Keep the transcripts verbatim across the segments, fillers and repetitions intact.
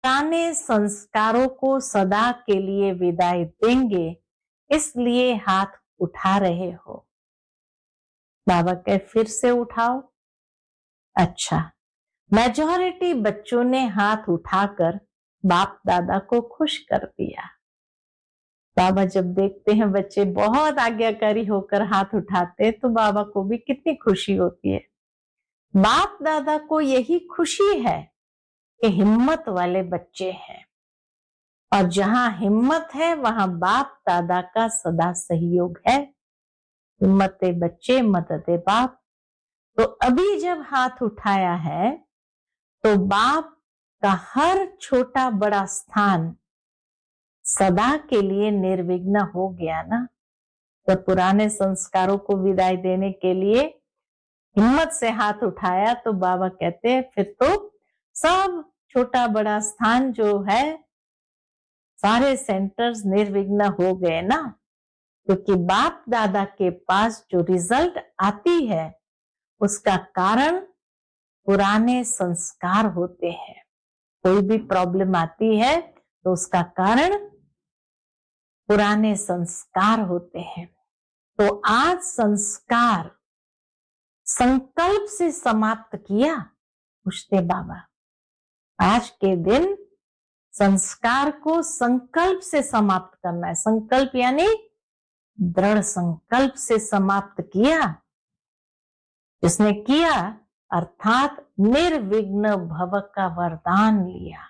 पुराने संस्कारों को सदा के लिए विदाई देंगे, इसलिए हाथ उठा रहे हो। बाबा कहे फिर से उठाओ। अच्छा, मेजॉरिटी बच्चों ने हाथ उठाकर बाप दादा को खुश कर दिया। बाबा जब देखते हैं बच्चे बहुत आज्ञाकारी होकर हाथ उठाते हैं, तो बाबा को भी कितनी खुशी होती है। बाप दादा को यही खुशी है कि हिम्मत वाले बच्चे हैं, और जहां हिम्मत है वहां बाप दादा का सदा सहयोग है। हिम्मते बच्चे मददे बाप। तो अभी जब हाथ उठाया है तो बाप का हर छोटा बड़ा स्थान सदा के लिए निर्विघ्न हो गया ना। तो पुराने संस्कारों को विदाई देने के लिए हिम्मत से हाथ उठाया, तो बाबा कहते हैं फिर तो सब छोटा बड़ा स्थान जो है, सारे सेंटर्स निर्विघ्न हो गए ना। क्योंकि बाप दादा के पास जो रिजल्ट आती है उसका कारण पुराने संस्कार होते हैं। कोई भी प्रॉब्लम आती है तो उसका कारण पुराने संस्कार होते हैं। तो आज संस्कार संकल्प से समाप्त किया, पूछते बाबा। आज के दिन संस्कार को संकल्प से समाप्त करना है। संकल्प यानी दृढ़ संकल्प से समाप्त किया। जिसने किया अर्थात निर्विघ्न भव का वरदान लिया।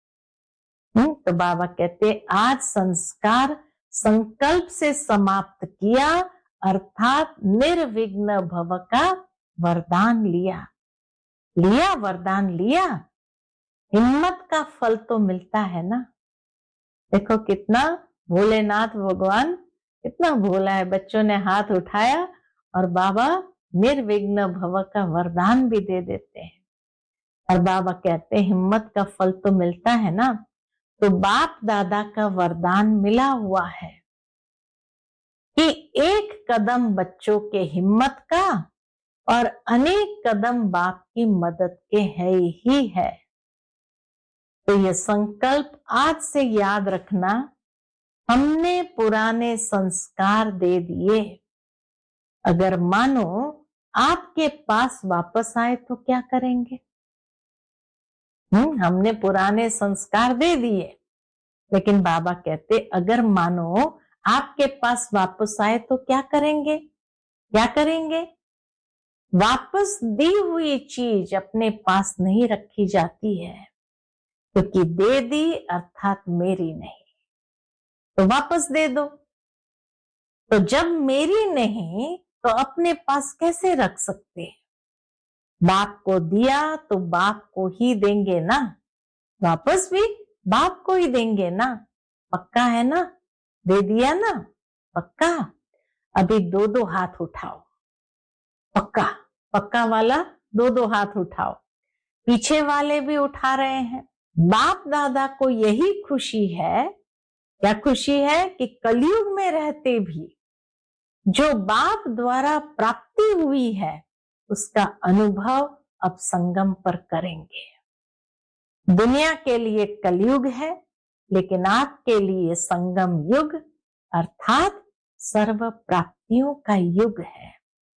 तो बाबा कहते आज संस्कार संकल्प से समाप्त किया, अर्थात निर्विघ्न भव का वरदान लिया। लिया वरदान लिया, हिम्मत का फल तो मिलता है ना। देखो कितना भोलेनाथ भगवान कितना भोला है। बच्चों ने हाथ उठाया और बाबा निर्विघ्न भव का वरदान भी दे देते हैं। और बाबा कहते हैं हिम्मत का फल तो मिलता है ना। तो बाप दादा का वरदान मिला हुआ है कि एक कदम बच्चों के हिम्मत का और अनेक कदम बाप की मदद के है ही है। तो यह संकल्प आज से याद रखना, हमने पुराने संस्कार दे दिए। अगर मानो आपके पास वापस आए तो क्या करेंगे? हम्म हमने पुराने संस्कार दे दिए, लेकिन बाबा कहते अगर मानो आपके पास वापस आए तो क्या करेंगे? क्या करेंगे? वापस दी हुई चीज अपने पास नहीं रखी जाती है, क्योंकि दे दी अर्थात मेरी नहीं, तो वापस दे दो। तो जब मेरी नहीं तो अपने पास कैसे रख सकते? बाप को दिया तो बाप को ही देंगे ना, वापस भी बाप को ही देंगे ना। पक्का है ना? दे दिया ना? पक्का? अभी दो दो हाथ उठाओ। पक्का पक्का वाला दो दो हाथ उठाओ। पीछे वाले भी उठा रहे हैं। बाप दादा को यही खुशी है। क्या खुशी है? कि कलयुग में रहते भी जो बाप द्वारा प्राप्ति हुई है उसका अनुभव अब संगम पर करेंगे। दुनिया के लिए कलयुग है, लेकिन आपके लिए संगम युग अर्थात सर्व प्राप्तियों का युग है।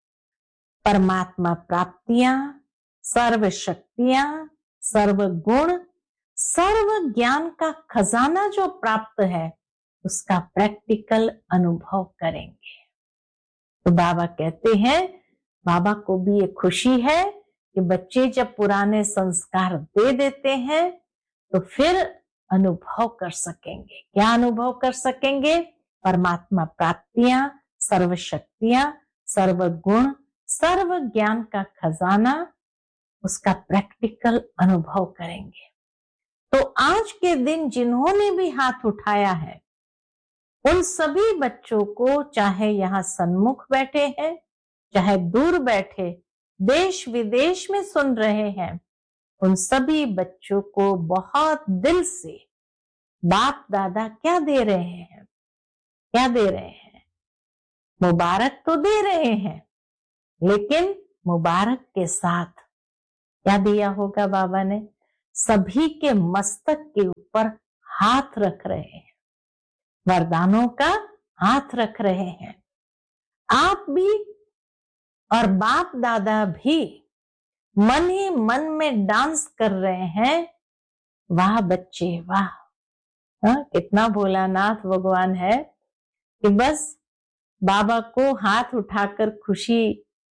परमात्मा प्राप्तियां, सर्व शक्तियां, सर्व गुण, सर्व ज्ञान का खजाना जो प्राप्त है उसका प्रैक्टिकल अनुभव करेंगे। तो बाबा कहते हैं, बाबा को भी ये खुशी है कि बच्चे जब पुराने संस्कार दे देते हैं तो फिर अनुभव कर सकेंगे। क्या अनुभव कर सकेंगे? परमात्मा प्राप्तियां, सर्व शक्तियां, सर्व गुण, सर्व ज्ञान का खजाना, उसका प्रैक्टिकल अनुभव करेंगे। तो आज के दिन जिन्होंने भी हाथ उठाया है उन सभी बच्चों को, चाहे यहाँ सन्मुख बैठे हैं चाहे दूर बैठे देश विदेश में सुन रहे हैं, उन सभी बच्चों को बहुत दिल से बाप दादा क्या दे रहे हैं? क्या दे रहे हैं? मुबारक तो दे रहे हैं, लेकिन मुबारक के साथ क्या दिया होगा बाबा ने? सभी के मस्तक के ऊपर हाथ रख रहे हैं, वरदानों का हाथ रख रहे हैं। आप भी और बाप दादा भी मन ही मन में डांस कर रहे हैं। वाह बच्चे वाह। हाँ, कितना भोलानाथ भगवान है कि बस बाबा को हाथ उठाकर खुशी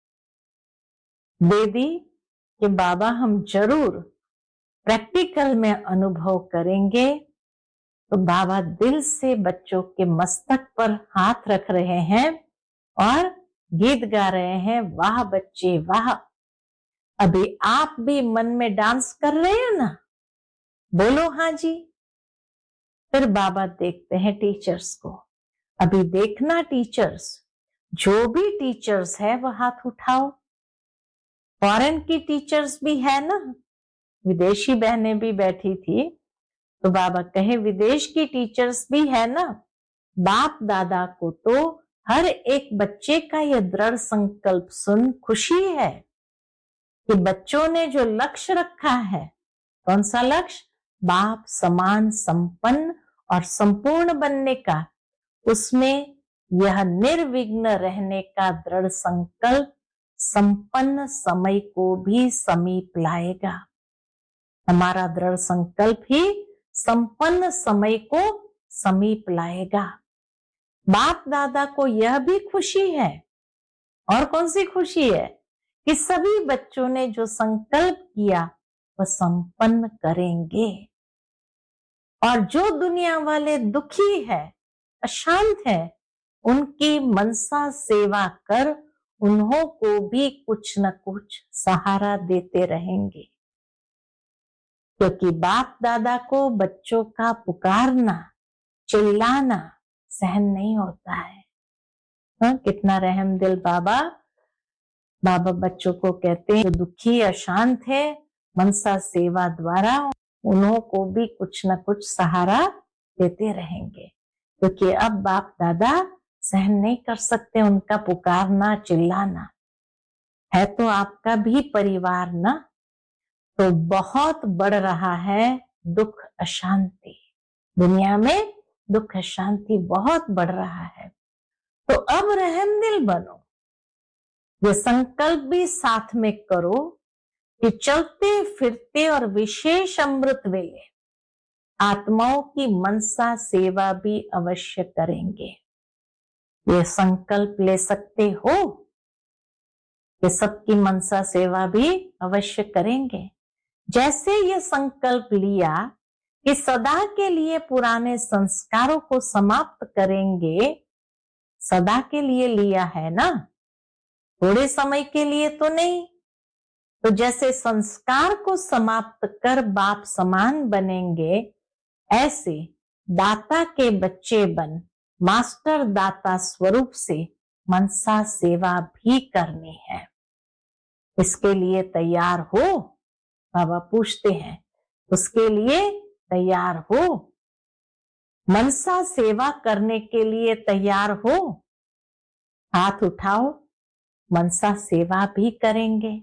दे दी कि बाबा हम जरूर प्रैक्टिकल में अनुभव करेंगे। तो बाबा दिल से बच्चों के मस्तक पर हाथ रख रहे हैं और गीत गा रहे हैं, वाह बच्चे वाह। अभी आप भी मन में डांस कर रहे हो ना, बोलो हाँ जी। फिर बाबा देखते हैं टीचर्स को। अभी देखना टीचर्स, जो भी टीचर्स है वह हाथ उठाओ। फॉरेन की टीचर्स भी है ना, विदेशी बहनें भी बैठी थी। तो बाबा कहे विदेश की टीचर्स भी है ना। बाप दादा को तो हर एक बच्चे का यह दृढ़ संकल्प सुन खुशी है कि बच्चों ने जो लक्ष्य रखा है, कौन सा लक्ष्य? बाप समान संपन्न और संपूर्ण बनने का, उसमें यह निर्विघ्न रहने का दृढ़ संकल्प संपन्न समय को भी समीप लाएगा। हमारा दृढ़ संकल्प ही संपन्न समय को समीप लाएगा। बाप दादा को यह भी खुशी है, और कौन सी खुशी है? कि सभी बच्चों ने जो संकल्प किया वह संपन्न करेंगे। और जो दुनिया वाले दुखी है, अशांत है, उनकी मनसा सेवा कर उन्हों को भी कुछ न कुछ सहारा देते रहेंगे। क्योंकि बाप दादा को बच्चों का पुकारना, चिल्लाना सहन नहीं होता है। हाँ, कितना रहम दिल बाबा। बाबा बच्चों को कहते हैं जो दुखी अशांत है, मनसा सेवा द्वारा उन्हों को भी कुछ न कुछ सहारा देते रहेंगे। क्योंकि अब बाप दादा सहन नहीं कर सकते उनका पुकारना चिल्लाना। है तो आपका भी परिवार ना, तो बहुत बढ़ रहा है दुख अशांति। दुनिया में दुख अशांति बहुत बढ़ रहा है। तो अब रहम दिल बनो। ये संकल्प भी साथ में करो कि चलते फिरते और विशेष अमृत वेले आत्माओं की मनसा सेवा भी अवश्य करेंगे। ये संकल्प ले सकते हो कि सबकी मनसा सेवा भी अवश्य करेंगे। जैसे ये संकल्प लिया कि सदा के लिए पुराने संस्कारों को समाप्त करेंगे, सदा के लिए लिया है ना, थोड़े समय के लिए तो नहीं। तो जैसे संस्कार को समाप्त कर बाप समान बनेंगे, ऐसे दाता के बच्चे बन मास्टर दाता स्वरूप से मनसा सेवा भी करनी है। इसके लिए तैयार हो? बाबा पूछते हैं, उसके लिए तैयार हो? मनसा सेवा करने के लिए तैयार हो? हाथ उठाओ, मनसा सेवा भी करेंगे।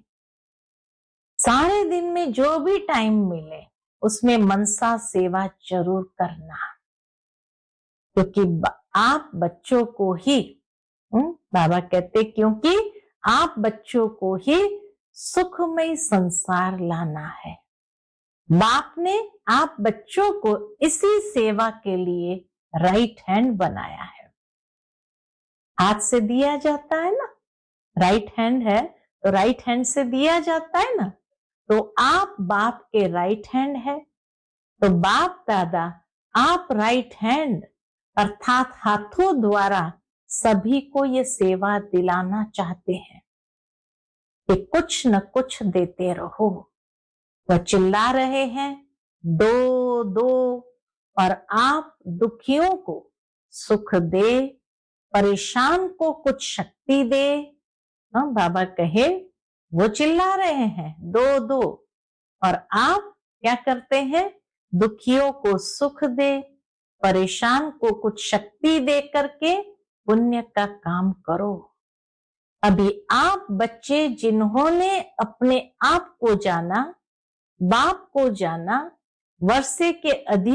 सारे दिन में जो भी टाइम मिले उसमें मनसा सेवा जरूर करना। क्योंकि आप बच्चों को ही, बाबा कहते क्योंकि आप बच्चों को ही सुखमय संसार लाना है। बाप ने आप बच्चों को इसी सेवा के लिए राइट हैंड बनाया है। हाथ से दिया जाता है ना, राइट हैंड है तो राइट हैंड से दिया जाता है ना। तो आप बाप के राइट हैंड है, तो बाप दादा आप राइट हैंड अर्थात हाथों द्वारा सभी को ये सेवा दिलाना चाहते हैं कि कुछ न कुछ देते रहो। वह चिल्ला रहे हैं दो दो, और आप दुखियों को सुख दे, परेशान को कुछ शक्ति दे। हाँ, बाबा कहे वो चिल्ला रहे हैं दो दो, और आप क्या करते हैं? दुखियों को सुख दे, परेशान को कुछ शक्ति दे करके पुण्य का काम करो। अभी आप बच्चे जिन्होंने अपने आप को जाना, बाप को जाना वर्षे के अधिक